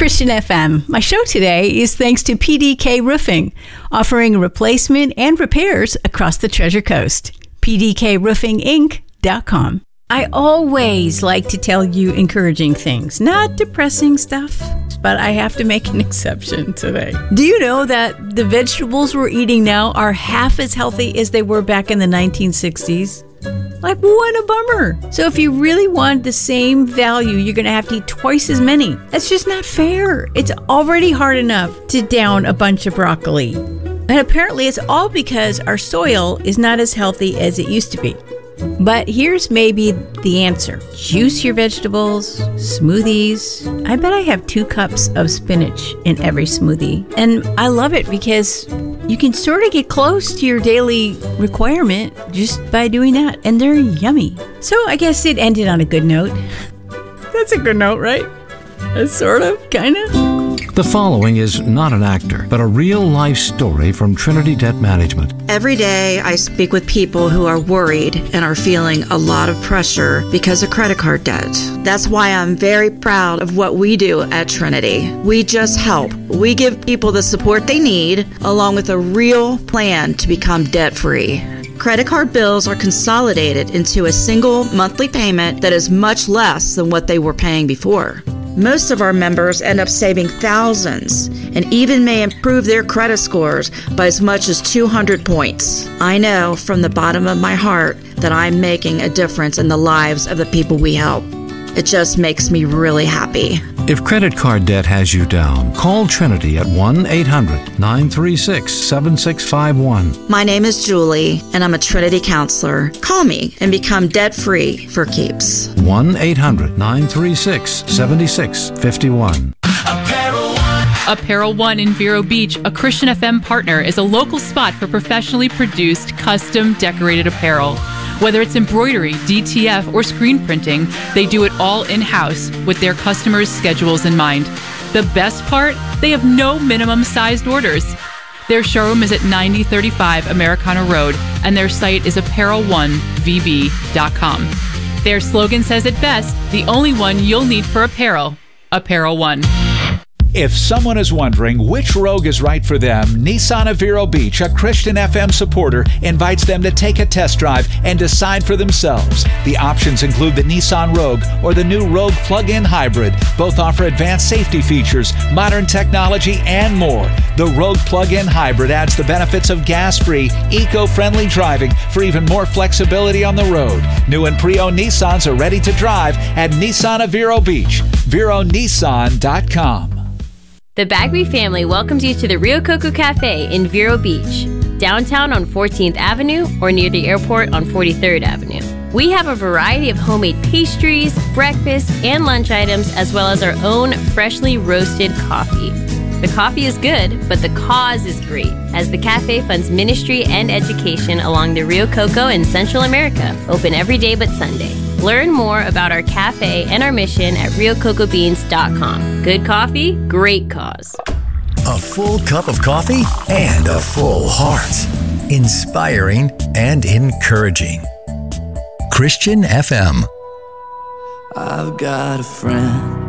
Christian FM. My show today is thanks to PDK Roofing, offering replacement and repairs across the Treasure Coast. PDKRoofingInc.com. I always like to tell you encouraging things, not depressing stuff, but I have to make an exception today. Do you know that the vegetables we're eating now are half as healthy as they were back in the 1960s? Like, what a bummer. So if you really want the same value, you're going to have to eat twice as many. That's just not fair. It's already hard enough to down a bunch of broccoli. And apparently it's all because our soil is not as healthy as it used to be. But here's maybe the answer. Juice your vegetables, smoothies. I bet I have 2 cups of spinach in every smoothie. And I love it because you can sort of get close to your daily requirement just by doing that. And they're yummy. So I guess it ended on a good note. That's a good note, right? Sort of, kind of. The following is not an actor, but a real-life story from Trinity Debt Management. Every day I speak with people who are worried and are feeling a lot of pressure because of credit card debt. That's why I'm very proud of what we do at Trinity. We just help. We give people the support they need, along with a real plan to become debt-free. Credit card bills are consolidated into a single monthly payment that is much less than what they were paying before. Most of our members end up saving thousands and even may improve their credit scores by as much as 200 points. I know from the bottom of my heart that I'm making a difference in the lives of the people we help. It just makes me really happy. If credit card debt has you down, call Trinity at 1-800-936-7651. My name is Julie, and I'm a Trinity counselor. Call me and become debt-free for keeps. 1-800-936-7651. Apparel One in Vero Beach, a Christian FM partner, is a local spot for professionally produced, custom decorated apparel. Whether it's embroidery, DTF, or screen printing, they do it all in-house with their customers' schedules in mind. The best part? They have no minimum-sized orders. Their showroom is at 9035 Americana Road, and their site is apparel1vb.com. Their slogan says it best, the only one you'll need for apparel, Apparel One. If someone is wondering which Rogue is right for them, Nissan of Vero Beach, a Christian FM supporter, invites them to take a test drive and decide for themselves. The options include the Nissan Rogue or the new Rogue plug-in hybrid. Both offer advanced safety features, modern technology, and more. The Rogue plug-in hybrid adds the benefits of gas-free, eco-friendly driving for even more flexibility on the road. New and pre-owned Nissans are ready to drive at Nissan of Vero Beach. VeroNissan.com. The Bagby family welcomes you to the Rio Coco Cafe in Vero Beach, downtown on 14th Avenue or near the airport on 43rd Avenue. We have a variety of homemade pastries, breakfast, and lunch items, as well as our own freshly roasted coffee. The coffee is good, but the cause is great, as the cafe funds ministry and education along the Rio Coco in Central America, open every day but Sunday. Learn more about our cafe and our mission at RioCocoBeans.com. Good coffee, great cause. A full cup of coffee and a full heart. Inspiring and encouraging. Christian FM. I've got a friend